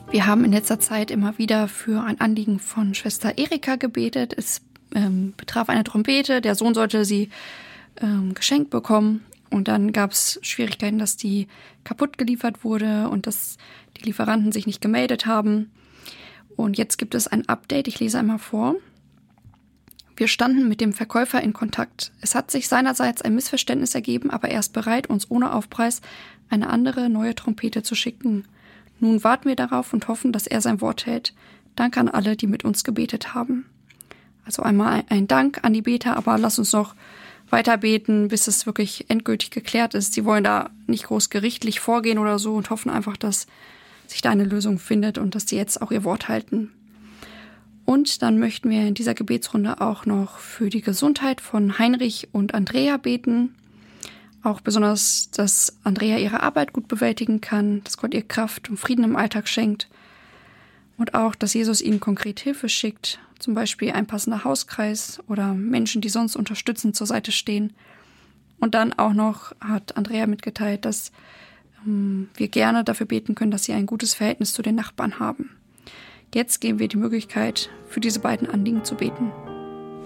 Wir haben in letzter Zeit immer wieder für ein Anliegen von Schwester Erika gebetet. Es betraf eine Trompete. Der Sohn sollte sie geschenkt bekommen. Und dann gab es Schwierigkeiten, dass die kaputt geliefert wurde und dass die Lieferanten sich nicht gemeldet haben. Und jetzt gibt es ein Update. Ich lese einmal vor. Wir standen mit dem Verkäufer in Kontakt. Es hat sich seinerseits ein Missverständnis ergeben, aber er ist bereit, uns ohne Aufpreis eine andere, neue Trompete zu schicken. Nun warten wir darauf und hoffen, dass er sein Wort hält. Danke an alle, die mit uns gebetet haben. Also einmal ein Dank an die Beter, aber lass uns noch weiter beten, bis es wirklich endgültig geklärt ist. Sie wollen da nicht groß gerichtlich vorgehen oder so und hoffen einfach, dass sich da eine Lösung findet und dass sie jetzt auch ihr Wort halten. Und dann möchten wir in dieser Gebetsrunde auch noch für die Gesundheit von Heinrich und Andrea beten. Auch besonders, dass Andrea ihre Arbeit gut bewältigen kann, dass Gott ihr Kraft und Frieden im Alltag schenkt. Und auch, dass Jesus ihnen konkret Hilfe schickt, zum Beispiel ein passender Hauskreis oder Menschen, die sonst unterstützend zur Seite stehen. Und dann auch noch hat Andrea mitgeteilt, dass wir gerne dafür beten können, dass sie ein gutes Verhältnis zu den Nachbarn haben. Jetzt geben wir die Möglichkeit, für diese beiden Anliegen zu beten.